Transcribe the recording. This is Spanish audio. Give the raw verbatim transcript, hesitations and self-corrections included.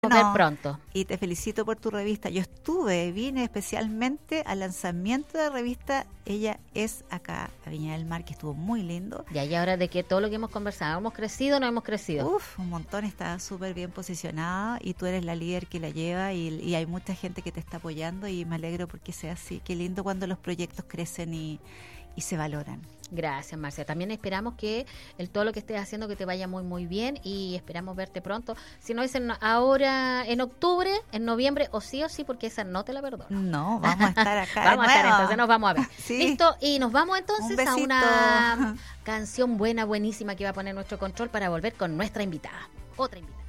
Nos vemos No, pronto. y te felicito por tu revista. Yo estuve, vine especialmente al lanzamiento de la revista. Ella es acá, a Viña del Mar, que estuvo muy lindo. Y ahí ahora de que todo lo que hemos conversado, ¿hemos crecido o no hemos crecido? Uf, un montón, está súper bien posicionada y tú eres la líder que la lleva y, y hay mucha gente que te está apoyando y me alegro porque sea así. Qué lindo cuando los proyectos crecen y, y se valoran. Gracias, Marcia. También esperamos que el todo lo que estés haciendo que te vaya muy muy bien y esperamos verte pronto. Si no es en, ahora en octubre, en noviembre o sí o sí, porque esa no te la perdono. No, vamos a estar acá. Vamos a estar, entonces nos vamos a ver. Sí. Listo, y nos vamos Un entonces a besito. una canción buena, buenísima que va a poner nuestro control para volver con nuestra invitada. Otra invitada.